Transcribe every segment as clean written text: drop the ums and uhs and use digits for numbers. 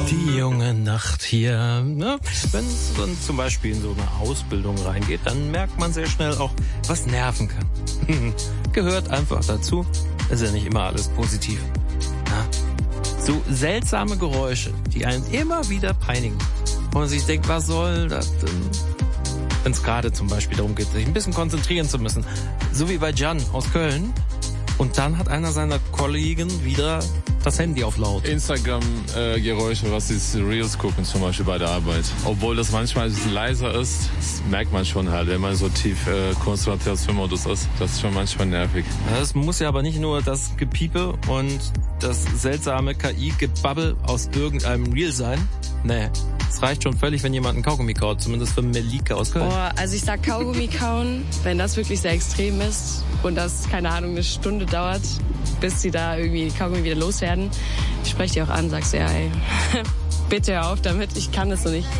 Die junge Nacht hier. Ne? Wenn es dann zum Beispiel in so eine Ausbildung reingeht, dann merkt man sehr schnell auch, was nerven kann. Gehört einfach dazu. Ist ja nicht immer alles positiv. Ja? So seltsame Geräusche, die einen immer wieder peinigen. Und man sich denkt, was soll das denn? Wenn es gerade zum Beispiel darum geht, sich ein bisschen konzentrieren zu müssen. So wie bei Jan aus Köln. Und dann hat einer seiner Kollegen wieder das Handy auf laut. Instagram-Geräusche, was die Reels gucken, zum Beispiel bei der Arbeit. Obwohl das manchmal ein bisschen leiser ist, das merkt man schon halt, wenn man so tief Konzentrationsmodus ist. Das ist schon manchmal nervig. Das muss ja aber nicht nur das Gepiepe und das seltsame KI-Gebabbel aus irgendeinem Reel sein. Nee, es reicht schon völlig, wenn jemand einen Kaugummi kaut, zumindest für Melike aus Köln. Also ich sag Kaugummi kauen, wenn das wirklich sehr extrem ist und das, keine Ahnung, eine Stunde dauert, bis sie da irgendwie Kaugummi wieder loswerden. Ich spreche die auch an, sagst ja, ey, bitte hör auf damit, ich kann das so nicht.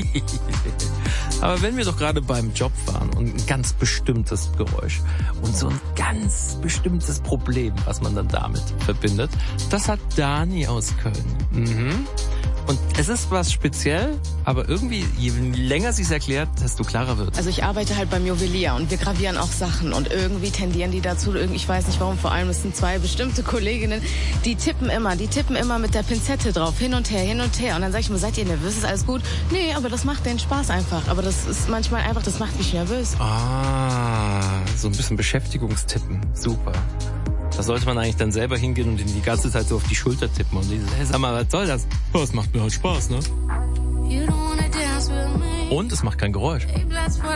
Aber wenn wir doch gerade beim Job waren und ein ganz bestimmtes Geräusch und so ein ganz bestimmtes Problem, was man dann damit verbindet, das hat Dani aus Köln. Und es ist was speziell, aber irgendwie, je länger sie es erklärt, desto klarer wird. Also ich arbeite halt beim Juwelier und wir gravieren auch Sachen und irgendwie tendieren die dazu, ich weiß nicht warum, vor allem es sind zwei bestimmte Kolleginnen, die tippen immer mit der Pinzette drauf, hin und her. Und dann sag ich mir, seid ihr nervös, ist alles gut? Nee, aber das macht denen Spaß einfach. Aber das ist manchmal einfach, das macht mich nervös. So ein bisschen Beschäftigungstippen, super. Da sollte man eigentlich dann selber hingehen und ihn die ganze Zeit so auf die Schulter tippen und dieses, hey, sag mal, was soll das? Oh, es macht mir halt Spaß, ne? Und es macht kein Geräusch.